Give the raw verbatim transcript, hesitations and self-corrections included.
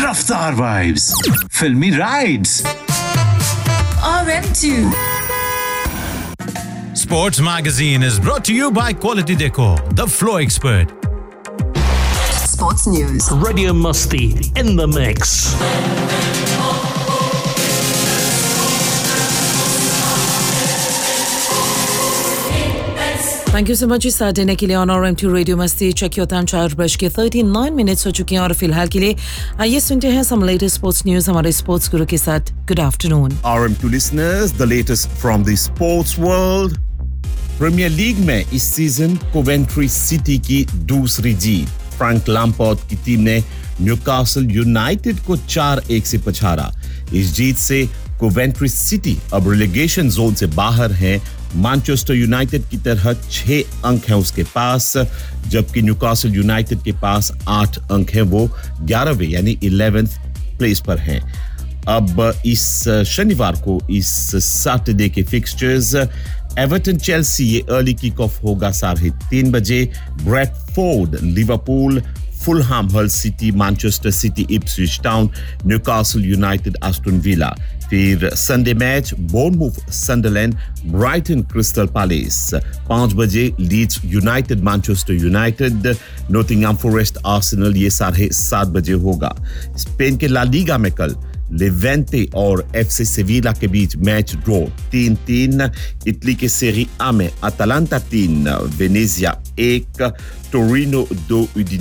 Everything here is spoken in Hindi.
रफ्तार वाइब्स, फिल्मी rides, R M two. Sports Magazine is brought to you by Quality Decor, the Flow Expert. Sports News. Radio Musti in the mix. Thank you so much इस साथ देने के लिए on R M two radio मस्ती चेक योर टाइम चार बज के thirty-nine मिनट्स हो चुके हैं और फिलहाल के लिए आइए सुनते हैं some latest sports news हमारे स्पोर्ट्स गुरु के साथ. Good afternoon. R M two listeners, the latest from the sports world. Premiere league में इस सीजन कोवेंट्री सिटी की दूसरी जीत. फ्रैंक लैम्पार्ड की टीम ने न्यूकासल यूनाइटेड को चार एक से पछाड़ा. इस जीत से कोवेंट्री सिटी अब रिलेगेशन जोन से बाहर है. मैनचेस्टर यूनाइटेड की तरह छह अंक हैं उसके पास, जबकि न्यूकासल यूनाइटेड के पास आठ अंक हैं. वो ग्यारहवें यानी इलेवेंथ प्लेस पर हैं. अब इस शनिवार को इस सैटरडे के फिक्सचर्स एवर्टन चेल्सी ये अर्ली किक ऑफ होगा साढ़े तीन बजे. ब्रेडफोर्ड लिवरपूल, फुलहैम हल city, Manchester city Ipswich town, Newcastle United Aston villa. फिर Sunday match बोर्नमूथ सनडरलैंड, Brighton crystal palace. पांच बजे Leeds United Manchester United, Nottingham forest Arsenal ये साढ़े सात बजे होगा. स्पेन के ला लीगा में कल लेवेंटे और एफसी सेविला के बीच मैच ड्रॉ तीन तीन. इटली के सेरी आ में अटालांटा तीन, वेनेजिया एक, टोरिनो दो, उडिनेसे